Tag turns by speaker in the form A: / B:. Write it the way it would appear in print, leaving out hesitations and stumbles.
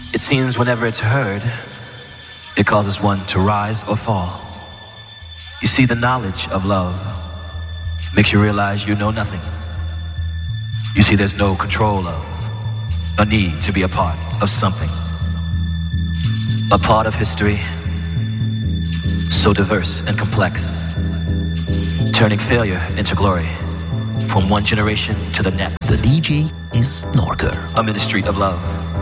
A: It seems whenever it's heard, it causes one to rise or fall. You see, the knowledge of love makes you realize you know nothing. You see, there's no control of, a need to be a part of something. A part of history, so diverse and complex, turning failure into glory from one generation to the next.
B: The DJ is Snorker.
A: A ministry of love.